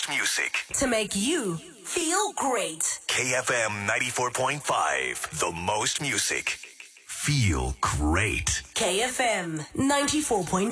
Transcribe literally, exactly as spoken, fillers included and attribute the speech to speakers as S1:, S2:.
S1: most music.
S2: To make you feel great.
S1: K F M ninety-four point five. The most music. Feel great.
S2: K F M ninety-four point five.